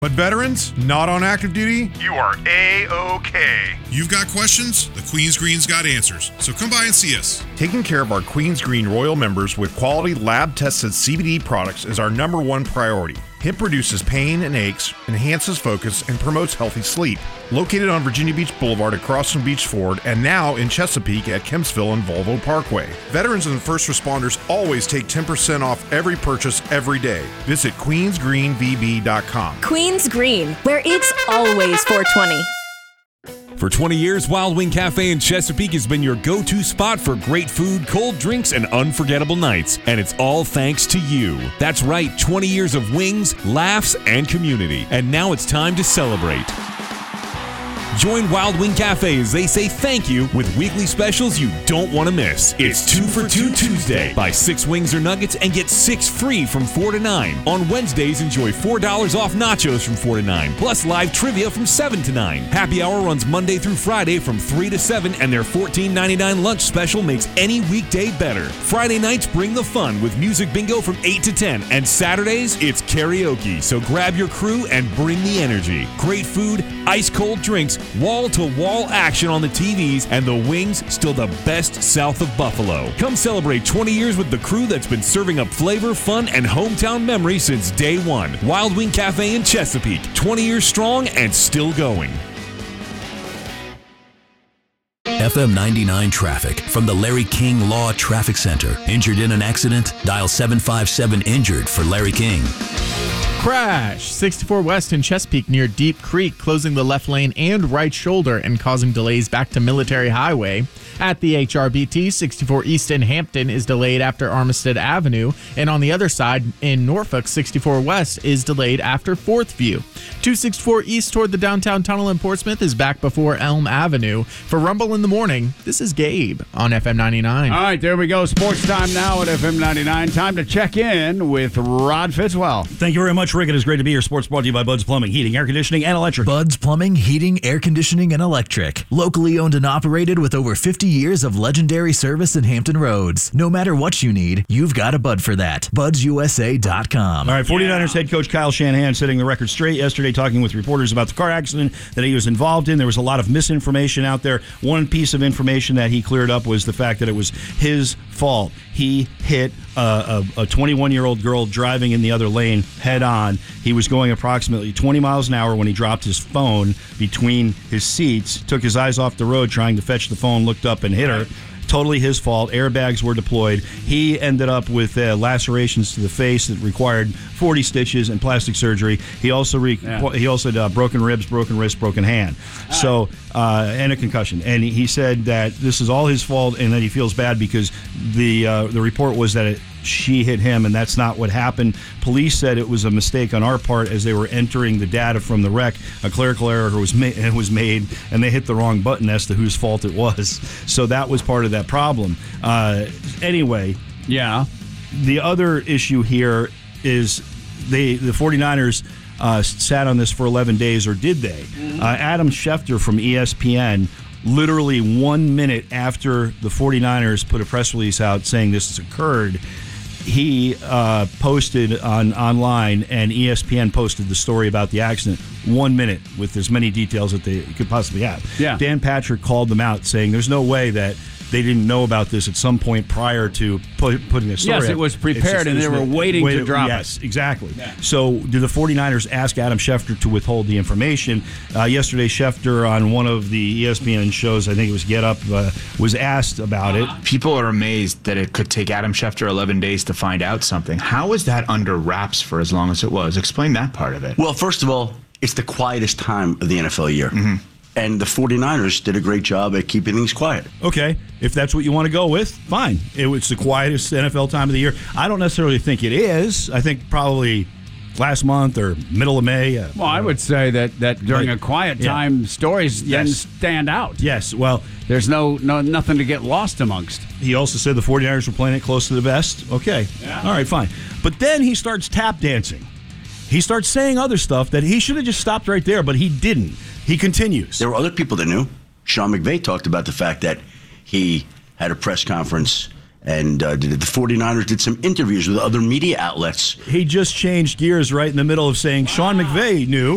But veterans not on active duty, You are A-OK. You've got questions? The Queen's Green's got answers. So come by and see us. taking care of our Queen's Green Royal members with quality lab-tested CBD products is our number one priority. Hemp reduces pain and aches, enhances focus, and promotes healthy sleep. Located on Virginia Beach Boulevard across from Beach Ford, and now in Chesapeake at Kempsville and Volvo Parkway. Veterans and first responders always take 10% off every purchase every day. Visit queensgreenvb.com. Queen's Green, where it's always 420. For 20 years, Wild Wing Cafe in Chesapeake has been your go-to spot for great food, cold drinks, and unforgettable nights. And it's all thanks to you. That's right, 20 years of wings, laughs, and community. And now it's time to celebrate. Join Wild Wing Cafe as they say thank you with weekly specials you don't want to miss. It's 2 for $2 Tuesday. Buy 6 wings or nuggets and get 6 free from 4 to 9. On Wednesdays, enjoy $4 off nachos from 4 to 9, plus live trivia from 7 to 9. Happy Hour runs Monday through Friday from 3 to 7, and their $14.99 lunch special makes any weekday better. Friday nights bring the fun with music bingo from 8 to 10, and Saturdays, it's karaoke. So grab your crew and bring the energy. Great food, ice-cold drinks, wall-to-wall action on the TVs, and the wings still the best south of Buffalo. Come celebrate 20 years with the crew that's been serving up flavor, fun, and hometown memories since day one. Wild Wing Cafe in Chesapeake, 20 years strong and still going. FM 99 traffic from the Larry King Law Traffic Center. Injured in an accident? Dial 757-INJURED for Larry King. Crash 64 West in Chesapeake near Deep Creek, closing the left lane and right shoulder and causing delays back to Military Highway. At the HRBT, 64 East in Hampton is delayed after Armistead Avenue, and on the other side in Norfolk, 64 West is delayed after 4th View. 264 East toward the downtown tunnel in Portsmouth is back before Elm Avenue. For Rumble in the Morning, this is Gabe on FM 99. All right, there we go. Sports time now at FM 99. Time to check in with Rod Fitzwell. Thank you very much, Rick. It is great to be here. Sports brought to you by Bud's Plumbing, Heating, Air Conditioning, and Electric. Bud's Plumbing, Heating, Air Conditioning, and Electric. Locally owned and operated with over 50 years of legendary service in Hampton Roads. No matter what you need, you've got a Bud for that. BudsUSA.com. All right, 49ers head coach Kyle Shanahan setting the record straight yesterday, talking with reporters about the car accident that he was involved in. There was a lot of misinformation out there. One piece of information that he cleared up was the fact that it was his fault. He hit a 21-year-old girl driving in the other lane head on. He was going approximately 20 miles an hour when he dropped his phone between his seats, took his eyes off the road trying to fetch the phone, looked up and hit her. Totally his fault. Airbags were deployed. He ended up with lacerations to the face that required 40 stitches and plastic surgery. He also had broken ribs, broken wrist, broken hand. So and a concussion. And he said that this is all his fault and that he feels bad because the report was that she hit him, and that's not what happened. Police said it was a mistake on our part as they were entering the data from the wreck. A clerical error was made, and they hit the wrong button as to whose fault it was. So that was part of that problem. Anyway, yeah. The other issue here is the 49ers sat on this for 11 days, or did they? Adam Schefter from ESPN, literally 1 minute after the 49ers put a press release out saying this has occurred, he posted online, and ESPN posted the story about the accident 1 minute with as many details that they could possibly have. Yeah. Dan Patrick called them out saying there's no way that they didn't know about this at some point prior to putting the story Yes, out. it was prepared, and they were waiting to drop it. Yes, exactly. Yeah. So did the 49ers ask Adam Schefter to withhold the information? Yesterday, Schefter on one of the ESPN shows, I think it was Get Up, was asked about it. People are amazed that it could take Adam Schefter 11 days to find out something. How was that under wraps for as long as it was? Explain that part of it. Well, first of all, it's the quietest time of the NFL year. Mm-hmm. And the 49ers did a great job at keeping things quiet. Okay, if that's what you want to go with, fine. It's the quietest NFL time of the year. I don't necessarily think it is. I think probably last month or middle of May. Well, I would say that during a quiet time, stories then stand out. Yes, well, there's nothing to get lost amongst. He also said the 49ers were playing it close to the vest. Okay, all right, fine. But then he starts tap dancing. He starts saying other stuff that he should have just stopped right there, but he didn't. He continues. There were other people that knew. Sean McVay talked about the fact that he had a press conference and the 49ers did some interviews with other media outlets. He just changed gears right in the middle of saying Sean McVay knew.